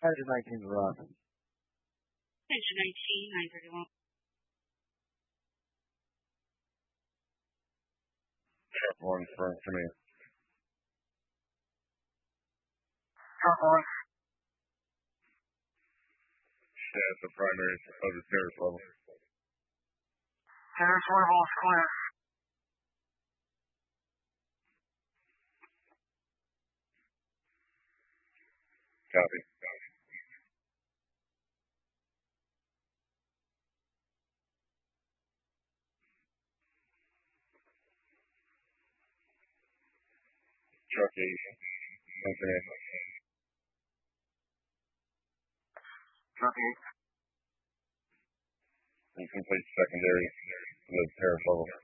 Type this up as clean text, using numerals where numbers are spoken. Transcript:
Engine 19 to Ross. Engine 19, 931. Truck 1 for me. Truck 1. Yeah, the primary of the terrace level. Terrace level is clear. Copy. Truck 8. Infinite. Truck 8. And complete secondary to the terrace level.